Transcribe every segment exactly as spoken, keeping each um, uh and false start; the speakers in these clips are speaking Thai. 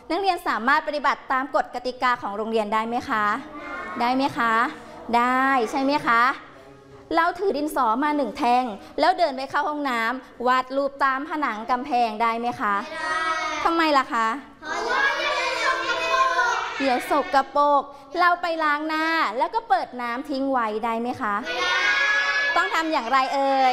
นักเรียนสามารถปฏิบัติตามกฎกติกาของโรงเรียนได้ไหมคะได้ไหมคะได้ใช่ไหมคะเราถือดินสอมาหนึ่งแท่งแล้วเดินไปเข้าห้องน้ำวาดรูปตามผนังกำแพงได้ไหมคะทำไมล่ะคะเดี๋ยวสกปรกเราไปล้างหน้าแล้วก็เปิดน้ำทิ้งไว้ได้ไหมคะต้องทำอย่างไรเอ่ย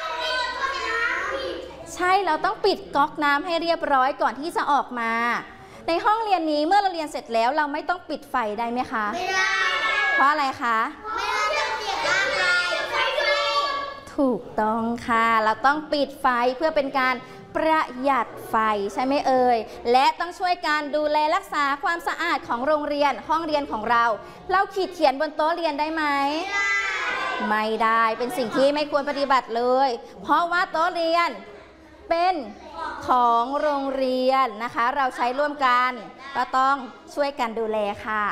ใช่เราต้องปิดก๊อกน้ำให้เรียบร้อยก่อนที่จะออกมาในห้องเรียนนี้เมื่อเราเรียนเสร็จแล้วเราไม่ต้องปิดไฟได้ไหมคะไม่ได้เพราะอะไรคะไม่งั้นจะเสียร่างกายถูกต้องค่ะเราต้องปิดไฟเพื่อเป็นการประหยัดไฟใช่ไหมเอ่ยและต้องช่วยการดูแลรักษาความสะอาดของโรงเรียนห้องเรียนของเราเราขีดเขียนบนโต๊ะเรียนได้ไหมไม่ได้เป็นสิ่งที่ไม่ควรปฏิบัติเลยเพราะว่าโต๊ะเรียนเป็นของโรงเรียนนะคะเราใช้ร่วมกันก็ต้องช่วยกันดูแลค่ะ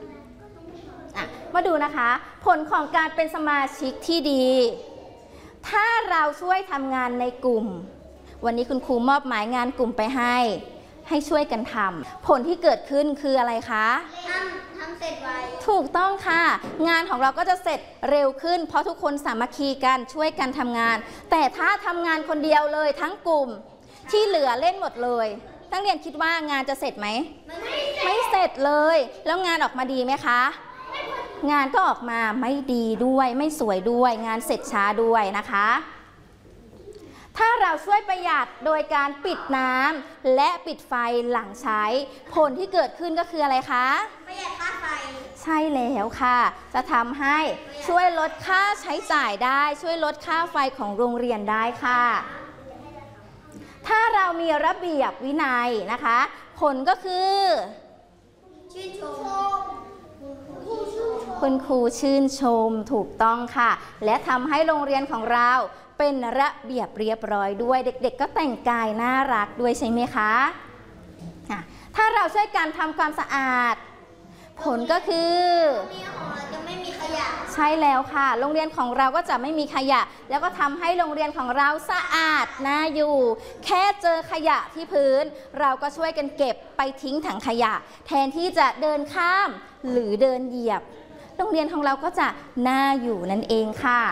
มาดูนะคะผลของการเป็นสมาชิกที่ดีถ้าเราช่วยทำงานในกลุ่มวันนี้คุณครูมอบหมายงานกลุ่มไปให้ให้ช่วยกันทำผลที่เกิดขึ้นคืออะไรคะทำทำเสร็จไวถูกต้องค่ะงานของเราก็จะเสร็จเร็วขึ้นเพราะทุกคนสามัคคีกันช่วยกันทำงานแต่ถ้าทำงานคนเดียวเลยทั้งกลุ่มที่เหลือเล่นหมดเลยนักเรียนคิดว่างานจะเสร็จไหมไม่เสร็จเลยแล้วงานออกมาดีไหมคะงานก็ออกมาไม่ดีด้วยไม่สวยด้วยงานเสร็จช้าด้วยนะคะถ้าเราช่วยประหยัดโดยการปิดน้ำและปิดไฟหลังใช้ผลที่เกิดขึ้นก็คืออะไรคะประหยัดค่าไฟใช่แล้วค่ะจะทำให้ช่วยลดค่าใช้จ่ายได้ช่วยลดค่าไฟของโรงเรียนได้ค่ะถ้าเรามีระเบียบวินัยนะคะผลก็คือชื่นชมคุณครูชื่นชมถูกต้องค่ะและทำให้โรงเรียนของเราเป็นระเบียบเรียบร้อยด้วยเด็กๆก็แต่งกายน่ารักด้วยใช่ไหมคะถ้าเราช่วยกันทำความสะอาดผลก็คือโรงเรียนของเราจะไม่มีขยะใช่แล้วค่ะโรงเรียนของเราก็จะไม่มีขยะแล้วก็ทำให้โรงเรียนของเราสะอาดน่าอยู่แค่เจอขยะที่พื้นเราก็ช่วยกันเก็บไปทิ้งถังขยะแทนที่จะเดินข้ามหรือเดินเหยียบโรงเรียนของเราก็จะน่าอยู่นั่นเองค่ะ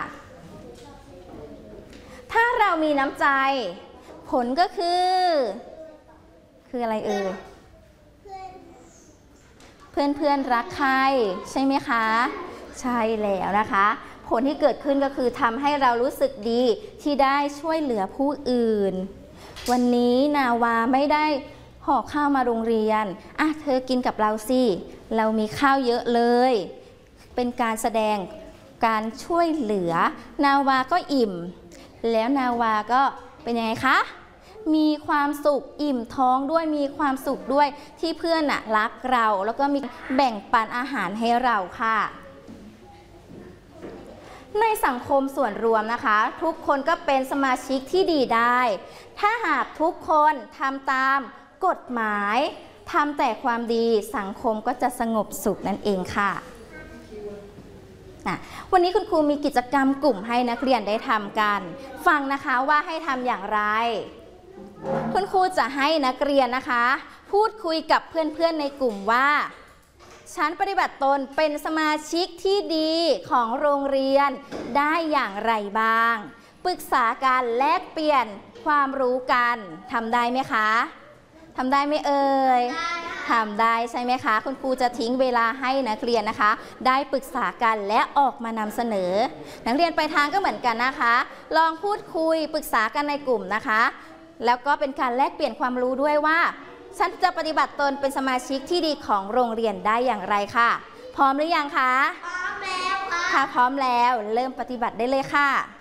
ถ้าเรามีน้ำใจผลก็คือคืออะไรเอ่ยเพื่อนเพื่อนรักใครใช่ไหมคะใช่แล้วนะคะผลที่เกิดขึ้นก็คือทำให้เรารู้สึกดีที่ได้ช่วยเหลือผู้อื่นวันนี้นาวาไม่ได้ห่อข้าวมาโรงเรียนอ่ะเธอกินกับเราสิเรามีข้าวเยอะเลยเป็นการแสดงการช่วยเหลือนาวาก็อิ่มแล้วนาวาก็เป็นยังไงคะมีความสุขอิ่มท้องด้วยมีความสุขด้วยที่เพื่อนน่ะรักเราแล้วก็มีแบ่งปันอาหารให้เราค่ะในสังคมส่วนรวมนะคะทุกคนก็เป็นสมาชิกที่ดีได้ถ้าหากทุกคนทำตามกฎหมายทำแต่ความดีสังคมก็จะสงบสุขนั่นเองค่ะวันนี้คุณครูมีกิจกรรมกลุ่มให้นักเรียนได้ทำกันฟังนะคะว่าให้ทำอย่างไรคุณครูจะให้นักเรียนนะคะพูดคุยกับเพื่อนๆในกลุ่มว่าฉันปฏิบัติตนเป็นสมาชิกที่ดีของโรงเรียนได้อย่างไรบ้างปรึกษากันแลกเปลี่ยนความรู้กันทำได้ไหมคะทำได้ไหมเอ่ยทำได้ใช่ไหมคะคุณครูจะทิ้งเวลาให้นักเรียนนะคะได้ปรึกษากันและออกมานำเสนอนักเรียนไปทางก็เหมือนกันนะคะลองพูดคุยปรึกษากันในกลุ่มนะคะแล้วก็เป็นการแลกเปลี่ยนความรู้ด้วยว่าฉันจะปฏิบัติตนเป็นสมาชิกที่ดีของโรงเรียนได้อย่างไรค่ะพร้อมหรือยังคะพร้อมแล้วค่ะถ้าพร้อมแล้วเริ่มปฏิบัติได้เลยค่ะ